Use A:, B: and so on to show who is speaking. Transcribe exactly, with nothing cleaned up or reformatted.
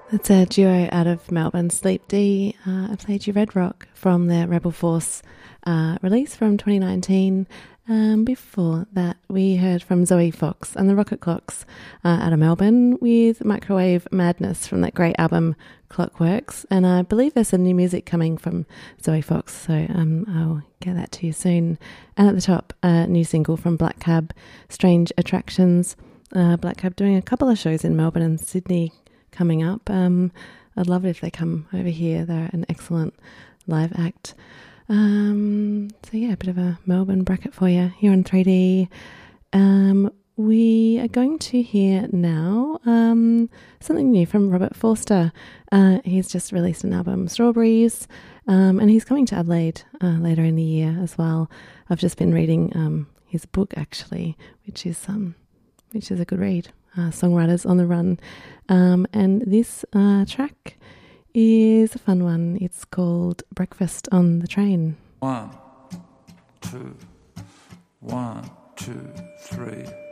A: That's a duo out of Melbourne, Sleep D. Uh, I played you Red Rock from their Rebel Force uh, release from twenty nineteen. Um, before that, we heard from Zoe Fox and the Rocket Clocks uh, out of Melbourne with Microwave Madness from that great album Clockworks. And I believe there's some new music coming from Zoe Fox, so um, I'll get that to you soon. And at the top, a new single from Black Cab, Strange Attractions. Uh, Black Cab doing a couple of shows in Melbourne and Sydney coming up. Um, I'd love it if they come over here. They're an excellent live act. Um, so yeah, a bit of a Melbourne bracket for you here on three D. Um, we are going to hear now um, something new from Robert Forster. Uh, he's just released an album, Strawberries, um, and he's coming to Adelaide uh, later in the year as well. I've just been reading um, his book actually, which is um, which is a good read. Uh, Songwriters on the Run, um, and this uh, track is a fun one. It's called Breakfast on the Train.
B: One, two, one, two, three.